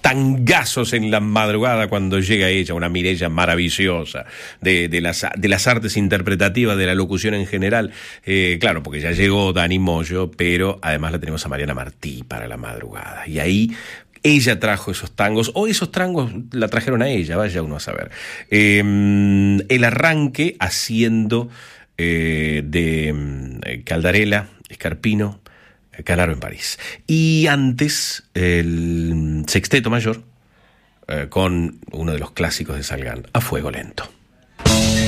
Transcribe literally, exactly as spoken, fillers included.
tangazos en la madrugada cuando llega ella, una Mireia maravillosa, de, de, las, de las artes interpretativas, de la locución en general. Eh, claro, porque ya llegó Dani Moyo, pero además la tenemos a Mariana Martí para la madrugada. Y ahí ella trajo esos tangos, o esos tangos la trajeron a ella, vaya uno a saber. Eh, el arranque haciendo eh, de eh, Caldarela, Escarpino, Canaro en París. Y antes, el Sexteto Mayor, eh, con uno de los clásicos de Salgán, A Fuego Lento.